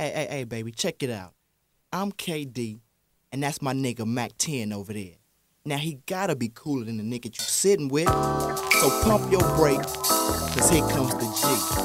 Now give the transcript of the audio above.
Hey, baby, check it out. I'm KD, and that's my nigga Mac 10 over there. Now he gotta be cooler than the nigga you sitting with. So pump your brakes, cause here comes the G.